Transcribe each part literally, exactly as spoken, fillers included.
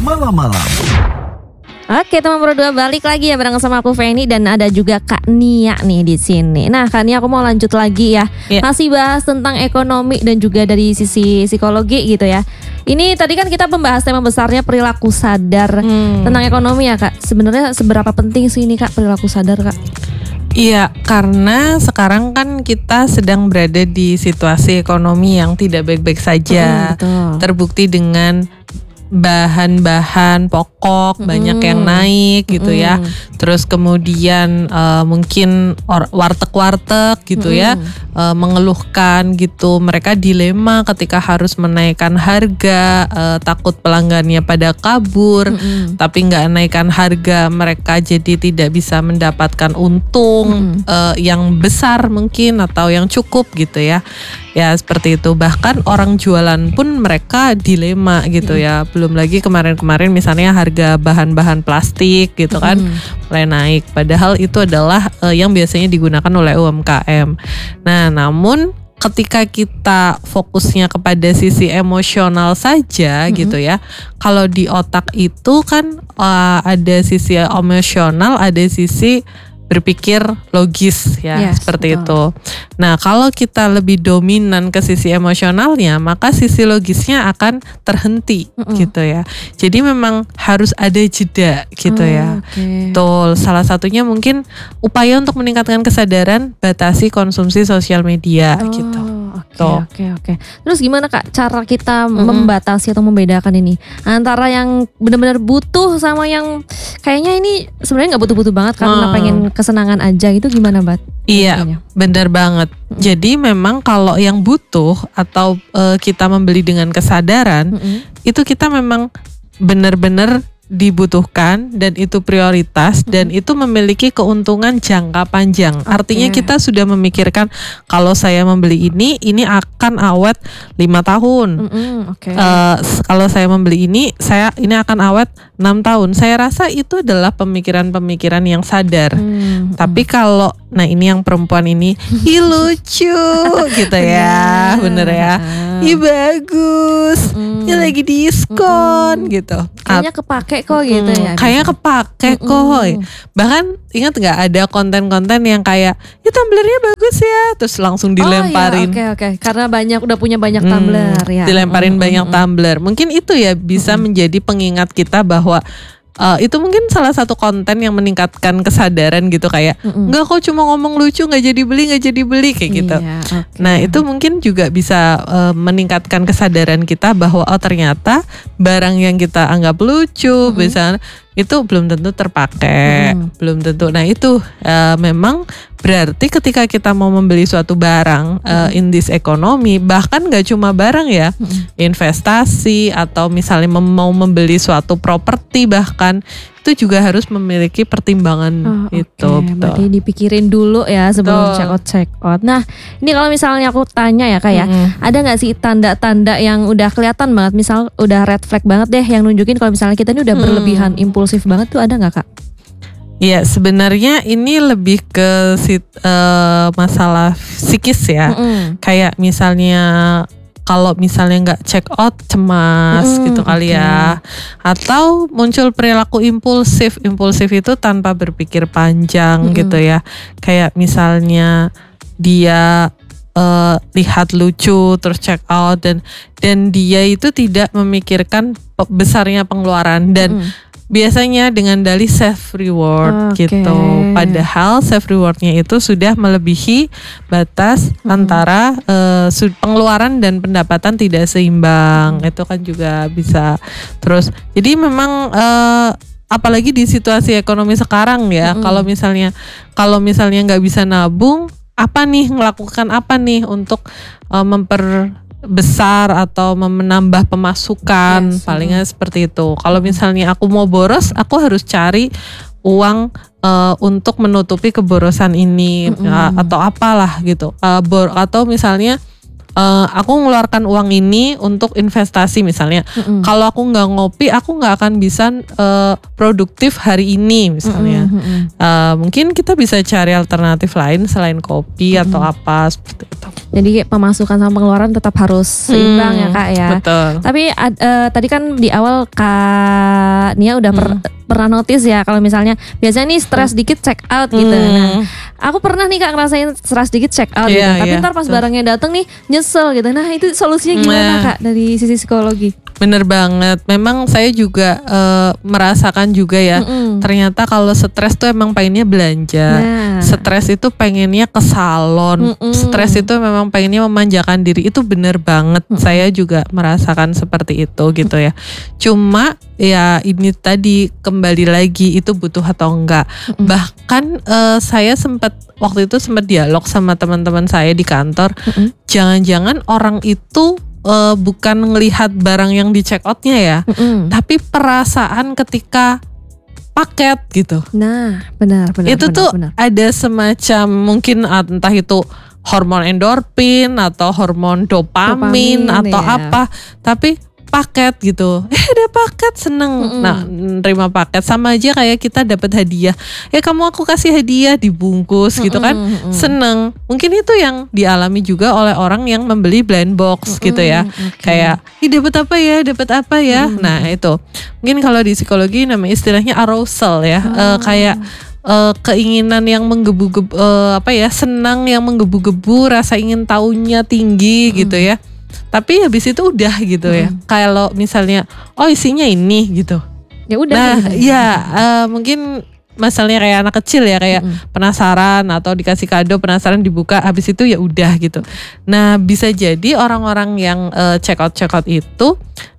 malam-malam. Oke teman berdua, balik lagi ya bareng sama aku Feni dan ada juga Kak Nia nih di sini. Nah Kak Nia, aku mau lanjut lagi ya, yeah. Masih bahas tentang ekonomi dan juga dari sisi psikologi gitu ya. Ini tadi kan kita membahas tema besarnya perilaku sadar hmm. tentang ekonomi ya Kak. Sebenarnya seberapa penting sih ini Kak perilaku sadar Kak? Iya, karena sekarang kan kita sedang berada di situasi ekonomi yang tidak baik-baik saja. Hmm, Terbukti dengan bahan-bahan pokok mm. banyak yang naik gitu mm. ya. Terus kemudian uh, mungkin or- warteg-warteg gitu mm. ya uh, mengeluhkan gitu. Mereka dilema ketika harus menaikkan harga, uh, takut pelanggannya pada kabur, mm. tapi nggak naikkan harga, mereka jadi tidak bisa mendapatkan untung mm. uh, yang besar mungkin atau yang cukup gitu ya. Ya seperti itu. Bahkan orang jualan pun mereka dilema gitu ya. Belum lagi kemarin-kemarin misalnya harga bahan-bahan plastik gitu kan hmm. mulai naik. Padahal itu adalah uh, yang biasanya digunakan oleh U M K M. Nah namun ketika kita fokusnya kepada sisi emosional saja hmm. gitu ya. Kalau di otak itu kan uh, ada sisi emosional, ada sisi berpikir logis ya, yes, seperti betul. Itu. Nah kalau kita lebih dominan ke sisi emosionalnya, maka sisi logisnya akan terhenti mm-mm. gitu ya. Jadi memang harus ada jeda gitu mm, ya. Okay. Betul. Salah satunya mungkin upaya untuk meningkatkan kesadaran, batasi konsumsi sosial media oh, gitu. Oke oke oke. Terus gimana Kak cara kita mm-hmm. membatasi atau membedakan ini antara yang benar-benar butuh sama yang kayaknya ini sebenarnya nggak butuh-butuh banget karena hmm. pengen kesenangan aja, itu gimana Bat? Iya, benar banget. Mm-hmm. Jadi memang kalau yang butuh atau uh, kita membeli dengan kesadaran, mm-hmm. itu kita memang benar-benar dibutuhkan dan itu prioritas dan itu memiliki keuntungan jangka panjang. Okay. Artinya kita sudah memikirkan kalau saya membeli ini, ini akan awet lima tahun. Mm-hmm. Okay. Uh, kalau saya membeli ini, saya ini akan awet enam tahun. Saya rasa itu adalah pemikiran-pemikiran yang sadar. Mm-hmm. Tapi kalau, nah ini yang perempuan ini, ih lucu gitu ya, bener ya. Ih bagus, mm-hmm. ini lagi diskon mm-hmm. gitu. Kayaknya kepake kok gitu mm, ya. Kayaknya kepake mm-mm. kok. Bahkan ingat nggak ada konten-konten yang kayak, ya tumblernya bagus ya, terus langsung dilemparin. Oh iya, oke okay, oke. Okay. Karena banyak udah punya banyak hmm, tumbler ya. Dilemparin mm, banyak mm, tumbler. Mungkin itu ya bisa mm. menjadi pengingat kita bahwa Uh, itu mungkin salah satu konten yang meningkatkan kesadaran gitu kayak mm-mm. nggak kok cuma ngomong lucu nggak jadi beli nggak jadi beli kayak gitu. Iya, okay. Nah itu mungkin juga bisa uh, meningkatkan kesadaran kita bahwa oh ternyata barang yang kita anggap lucu mm-hmm. misalnya itu belum tentu terpakai, mm. belum tentu. Nah itu uh, memang berarti ketika kita mau membeli suatu barang mm. uh, in this economy, bahkan nggak cuma barang ya, mm. investasi atau misalnya mau membeli suatu properti bahkan itu juga harus memiliki pertimbangan oh, itu. Okay. Berarti dipikirin dulu ya sebelum check out check out. Nah ini kalau misalnya aku tanya ya Kak ya, mm-hmm. ada nggak sih tanda-tanda yang udah kelihatan banget, misal udah red flag banget deh yang nunjukin kalau misalnya kita ini udah berlebihan mm. impulsif banget tuh, ada nggak Kak? Iya sebenarnya ini lebih ke uh, masalah psikis ya, mm-hmm. kayak misalnya kalau misalnya nggak check out cemas hmm, gitu kali okay. ya, atau muncul perilaku impulsif. Impulsif itu tanpa berpikir panjang hmm. gitu ya, kayak misalnya dia uh, lihat lucu terus check out dan dan dia itu tidak memikirkan besarnya pengeluaran dan hmm. biasanya dengan dalih self reward okay. gitu. Padahal self rewardnya itu sudah melebihi batas hmm. antara uh, pengeluaran dan pendapatan tidak seimbang. Hmm. Itu kan juga bisa terus. Jadi memang uh, apalagi di situasi ekonomi sekarang ya. Hmm. Kalau misalnya kalau misalnya nggak bisa nabung, apa nih melakukan apa nih untuk uh, memper besar atau menambah pemasukan, yes, palingnya mm. seperti itu. Kalau misalnya aku mau boros, aku harus cari uang uh, untuk menutupi keborosan ini mm-hmm. uh, atau apalah gitu. Uh, bor- atau misalnya uh, aku mengeluarkan uang ini untuk investasi misalnya. Mm-hmm. Kalau aku nggak ngopi, aku nggak akan bisa uh, produktif hari ini misalnya. Mm-hmm. Uh, mungkin kita bisa cari alternatif lain selain kopi mm-hmm. atau apa seperti itu. Jadi pemasukan sama pengeluaran tetap harus seimbang hmm, ya Kak ya. Betul. Tapi uh, tadi kan di awal Kak Nia udah per, hmm. pernah notice ya kalau misalnya biasanya nih stres hmm. dikit check out gitu. Hmm. Nah, aku pernah nih Kak ngerasain stres dikit check out yeah, gitu. Tapi yeah, ntar pas betul. barangnya datang nih nyesel gitu. Nah itu solusinya gimana nah. Kak dari sisi psikologi? Bener banget. Memang saya juga uh, merasakan juga ya. Mm-mm. Ternyata kalau stres tuh emang pengennya belanja. Nah. Stres itu pengennya ke salon. Mm-mm. Stres itu memang pengennya memanjakan diri. Itu bener banget. Mm-mm. Saya juga merasakan seperti itu gitu ya. Cuma ya ini tadi kembali lagi itu butuh atau enggak. Mm-mm. Bahkan uh, saya sempat waktu itu sempat dialog sama teman-teman saya di kantor. Mm-mm. Jangan-jangan orang itu Uh, bukan ngelihat barang yang di check outnya ya, mm-hmm. tapi perasaan ketika paket gitu. Nah, benar, benar. Itu benar, tuh benar. ada semacam mungkin entah itu hormon endorfin atau hormon dopamin, dopamin atau ya. apa, tapi paket gitu. Eh ada paket seneng. Mm-mm. Nah, nerima paket sama aja kayak kita dapat hadiah. Ya kamu aku kasih hadiah dibungkus mm-mm, gitu kan. Mm-mm. Seneng. Mungkin itu yang dialami juga oleh orang yang membeli blind box mm-mm, gitu ya. Okay. Kayak, "Ih dapat apa ya? Dapat apa ya?" Mm-mm. Nah, itu. Mungkin kalau di psikologi namanya istilahnya arousal ya. Oh. Uh, kayak Uh, keinginan yang menggebu-gebu uh, apa ya senang yang menggebu-gebu, rasa ingin tahunya tinggi mm. gitu ya. Tapi habis itu udah gitu mm. ya. Kalau misalnya oh isinya ini gitu. Ya udah. Nah, gitu. ya uh, mungkin masalahnya kayak anak kecil ya kayak mm. penasaran atau dikasih kado penasaran dibuka habis itu ya udah gitu. Nah, bisa jadi orang-orang yang uh, check out check out itu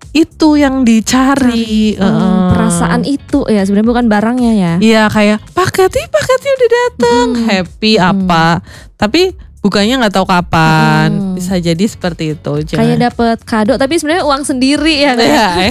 itu yang dicari hmm, uh, perasaan itu ya sebenarnya bukan barangnya ya. Iya kayak paket ih paketnya udah dateng hmm. happy hmm. apa tapi bukannya nggak tahu kapan hmm. bisa jadi seperti itu. Jangan. Kayak dapet kado tapi sebenarnya uang sendiri ya kan. Ya, ya.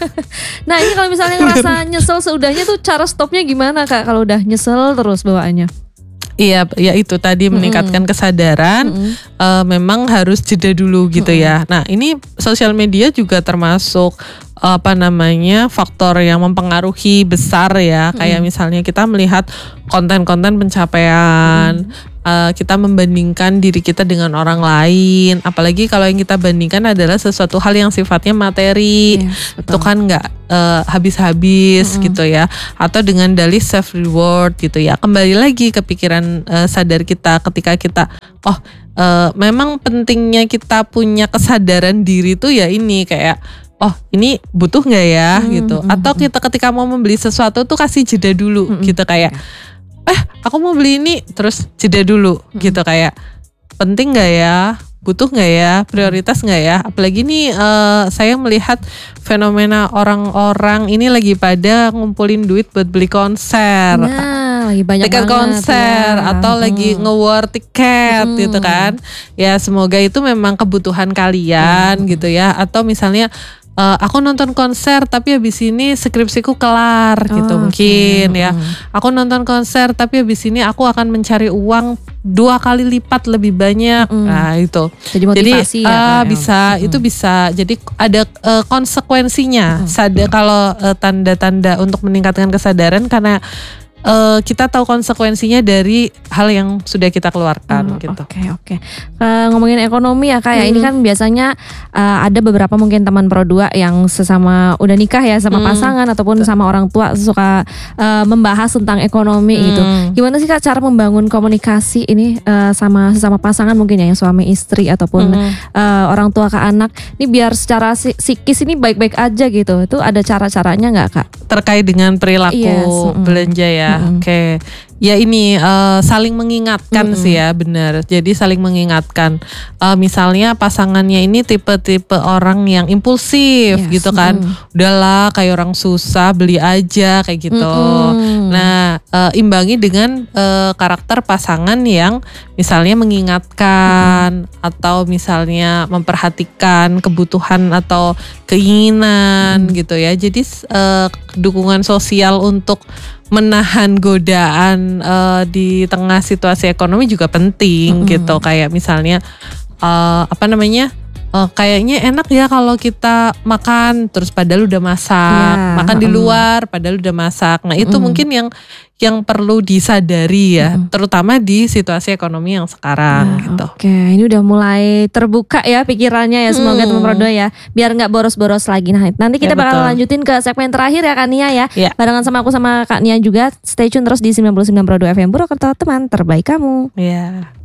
Nah ini kalau misalnya ngerasa nyesel seudahnya tuh cara stopnya gimana Kak kalau udah nyesel terus bawaannya? Iya, ya itu tadi meningkatkan mm-hmm. kesadaran. Mm-hmm. Uh, memang harus jeda dulu gitu mm-hmm. ya. Nah ini sosial media juga termasuk apa namanya faktor yang mempengaruhi besar ya. Mm-hmm. Kayak misalnya kita melihat konten-konten pencapaian. Mm-hmm. Uh, kita membandingkan diri kita dengan orang lain, apalagi kalau yang kita bandingkan adalah sesuatu hal yang sifatnya materi, yes, itu kan nggak uh, habis-habis mm-hmm. gitu ya, atau dengan dalih self reward gitu ya. Kembali lagi ke pikiran uh, sadar kita ketika kita, oh uh, memang pentingnya kita punya kesadaran diri tuh ya ini kayak. Oh ini butuh nggak ya mm-hmm. gitu, atau kita ketika mau membeli sesuatu tuh kasih jeda dulu mm-hmm. gitu kayak. Eh aku mau beli ini terus jeda dulu hmm. gitu kayak penting gak ya, butuh gak ya, prioritas gak ya. Apalagi nih uh, saya melihat fenomena orang-orang ini lagi pada ngumpulin duit buat beli konser. Nah lagi banyak tiket banget konser ya. Atau hmm. lagi nge-war tiket hmm. gitu kan. Ya semoga itu memang kebutuhan kalian hmm. gitu ya. Atau misalnya Uh, aku nonton konser tapi habis ini skripsiku kelar oh, gitu mungkin okay. ya. Aku nonton konser tapi habis ini aku akan mencari uang dua kali lipat lebih banyak. Mm. Nah itu. Jadi motivasi jadi, ya. Uh, bisa mm. itu bisa. Jadi ada uh, konsekuensinya. Mm. Sadar kalau uh, tanda-tanda untuk meningkatkan kesadaran karena Uh, kita tahu konsekuensinya dari hal yang sudah kita keluarkan hmm, gitu. Oke okay, oke. Okay. Uh, ngomongin ekonomi ya Kak ya, hmm. ini kan biasanya uh, ada beberapa mungkin teman Pro dua yang sesama udah nikah ya sama hmm. pasangan ataupun sama orang tua suka uh, membahas tentang ekonomi hmm. gitu. Gimana sih Kak cara membangun komunikasi ini uh, sama sesama pasangan mungkin ya yang suami istri ataupun hmm. uh, orang tua ke anak ini biar secara psikis ini baik-baik aja gitu. Itu ada cara-caranya nggak Kak? Terkait dengan perilaku yes. hmm. belanja ya. Mm-hmm. Oke, okay. Ya ini uh, saling mengingatkan mm-hmm. sih ya benar. Jadi saling mengingatkan. Uh, misalnya pasangannya ini tipe-tipe orang yang impulsif yes. gitu kan. Mm-hmm. Udahlah kayak orang susah beli aja kayak gitu. Mm-hmm. Nah uh, imbangi dengan uh, karakter pasangan yang misalnya mengingatkan mm-hmm. atau misalnya memperhatikan kebutuhan atau keinginan mm-hmm. gitu ya. Jadi uh, dukungan sosial untuk menahan godaan uh, di tengah situasi ekonomi juga penting mm-hmm. gitu. Kayak misalnya uh, apa namanya oh, kayaknya enak ya kalau kita makan terus padahal udah masak, Ya, makan di mm. luar padahal udah masak. Nah itu Mm. mungkin yang yang perlu disadari ya, Mm. terutama di situasi ekonomi yang sekarang Nah, gitu. Oke, ini udah mulai terbuka ya pikirannya ya, semoga Hmm. teman Prodo ya, biar nggak boros-boros lagi. Nah nanti kita Ya, bakal betul. lanjutin ke segmen terakhir ya Kak Nia ya, Ya. barengan sama aku sama Kak Nia juga. Stay tune terus di sembilan puluh sembilan Prodo F M, Purwokerto, teman terbaik kamu. Ya.